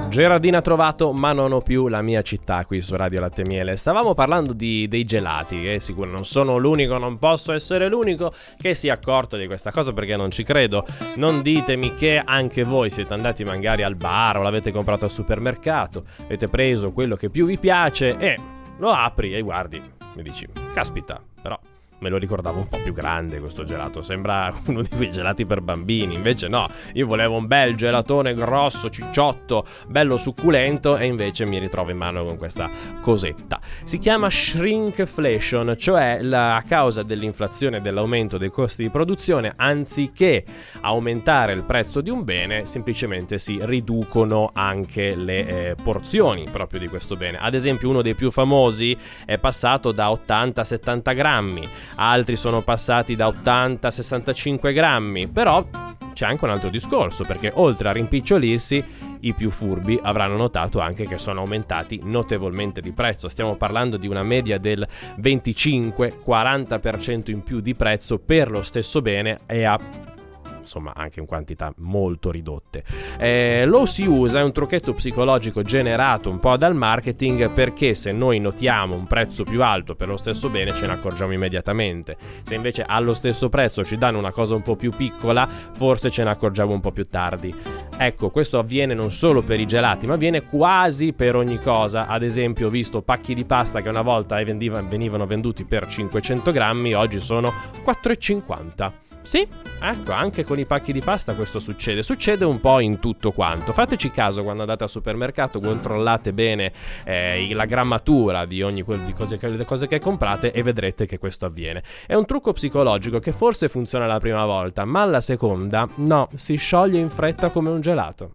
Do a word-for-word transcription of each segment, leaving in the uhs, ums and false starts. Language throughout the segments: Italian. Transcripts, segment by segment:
Gerardina trovato, ma non ho più la mia città qui su Radio Latte e Miele. Stavamo parlando di, dei gelati, e eh, sicuro non sono l'unico, non posso essere l'unico che si è accorto di questa cosa, perché non ci credo. Non ditemi che anche voi siete andati magari al bar o l'avete comprato al supermercato, avete preso quello che più vi piace e lo apri e guardi, mi dici, caspita, però me lo ricordavo un po' più grande questo gelato, sembra uno di quei gelati per bambini, invece no, io volevo un bel gelatone grosso, cicciotto, bello succulento, e invece mi ritrovo in mano con questa cosetta. Si chiama shrinkflation, cioè la, a causa dell'inflazione e dell'aumento dei costi di produzione, anziché aumentare il prezzo di un bene, semplicemente si riducono anche le eh, porzioni proprio di questo bene. Ad esempio, uno dei più famosi è passato da ottanta a settanta grammi, altri sono passati da ottanta a sessantacinque grammi, però c'è anche un altro discorso, perché oltre a rimpicciolirsi, i più furbi avranno notato anche che sono aumentati notevolmente di prezzo. Stiamo parlando di una media del venticinque quaranta per cento in più di prezzo per lo stesso bene, e a insomma anche in quantità molto ridotte. Eh, lo si usa, è un trucchetto psicologico generato un po' dal marketing, perché se noi notiamo un prezzo più alto per lo stesso bene ce ne accorgiamo immediatamente. Se invece allo stesso prezzo ci danno una cosa un po' più piccola, forse ce ne accorgiamo un po' più tardi. Ecco, questo avviene non solo per i gelati, ma avviene quasi per ogni cosa. Ad esempio, ho visto pacchi di pasta che una volta venivano venduti per cinquecento grammi, oggi sono quattro e cinquanta. Sì, ecco, anche con i pacchi di pasta questo succede. Succede un po' in tutto quanto. Fateci caso quando andate al supermercato, controllate bene eh, la grammatura di ogni di cose che, le cose che comprate, e vedrete che questo avviene. È un trucco psicologico che forse funziona la prima volta, ma alla seconda no, si scioglie in fretta come un gelato.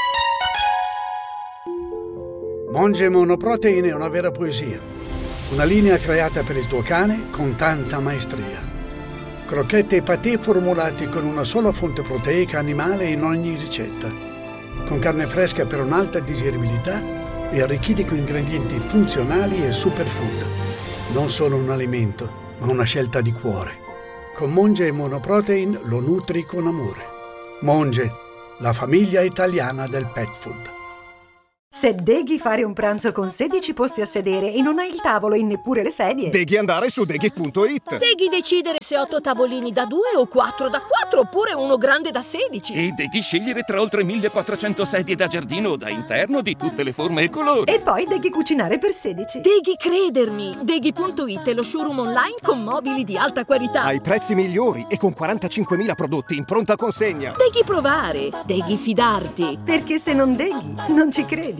Monge Monoprotein è una vera poesia. Una linea creata per il tuo cane con tanta maestria. Crocchette e patè formulati con una sola fonte proteica animale in ogni ricetta. Con carne fresca per un'alta digeribilità e arricchiti con ingredienti funzionali e superfood. Non solo un alimento, ma una scelta di cuore. Con Monge Monoprotein lo nutri con amore. Monge, la famiglia italiana del pet food. Se deghi fare un pranzo con sedici posti a sedere e non hai il tavolo e neppure le sedie, deghi andare su deghi punto it. Deghi decidere se otto tavolini da due o quattro da quattro, oppure uno grande da sedici. E deghi scegliere tra oltre millequattrocento sedie da giardino o da interno di tutte le forme e colori. E poi deghi cucinare per sedici. Deghi credermi. Deghi punto it è lo showroom online con mobili di alta qualità, ai prezzi migliori e con quarantacinquemila prodotti in pronta consegna. Deghi provare. Deghi fidarti. Perché se non deghi, non ci credi.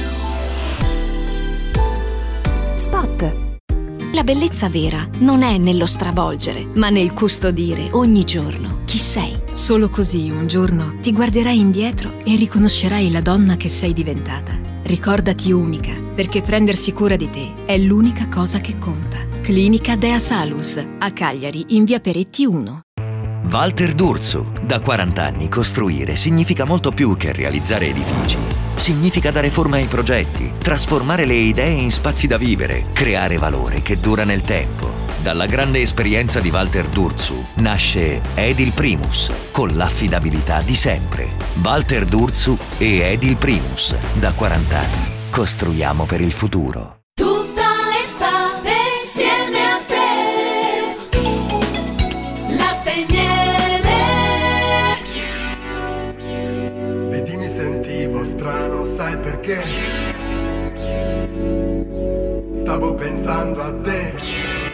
Spot. La bellezza vera non è nello stravolgere, ma nel custodire ogni giorno chi sei. Solo così un giorno ti guarderai indietro e riconoscerai la donna che sei diventata. Ricordati unica, perché prendersi cura di te è l'unica cosa che conta. Clinica Dea Salus, a Cagliari, in via Peretti uno. Walter D'Urso. Da quaranta anni costruire significa molto più che realizzare edifici. Significa dare forma ai progetti, trasformare le idee in spazi da vivere, creare valore che dura nel tempo. Dalla grande esperienza di Walter D'Urso nasce Edil Primus, con l'affidabilità di sempre. Walter D'Urso e Edil Primus. Da quaranta anni costruiamo per il futuro. Sai perché? Stavo pensando a te.